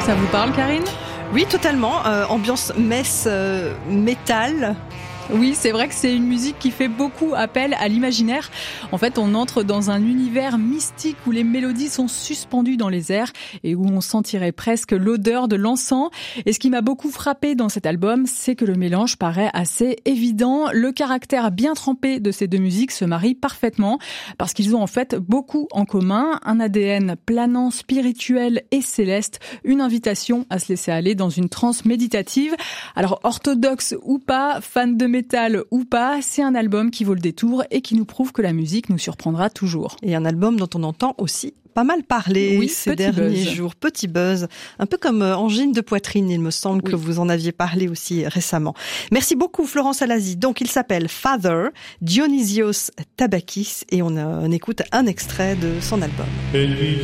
Ça vous parle, Karine ? Oui, totalement. Ambiance messe métal. Oui, c'est vrai que c'est une musique qui fait beaucoup appel à l'imaginaire. En fait, on entre dans un univers mystique où les mélodies sont suspendues dans les airs et où on sentirait presque l'odeur de l'encens. Et ce qui m'a beaucoup frappé dans cet album, c'est que le mélange paraît assez évident. Le caractère bien trempé de ces deux musiques se marie parfaitement parce qu'ils ont en fait beaucoup en commun. Un ADN planant, spirituel et céleste. Une invitation à se laisser aller dans une transe méditative. Alors, orthodoxe ou pas, fan de métal ou pas, c'est un album qui vaut le détour et qui nous prouve que la musique nous surprendra toujours. Et un album dont on entend aussi pas mal parler ces derniers jours. Petit buzz, un peu comme angine de poitrine, il me semble que vous en aviez parlé aussi récemment. Merci beaucoup Florence Alazi. Donc il s'appelle Father, Dionysios Tabakis, et on écoute un extrait de son album.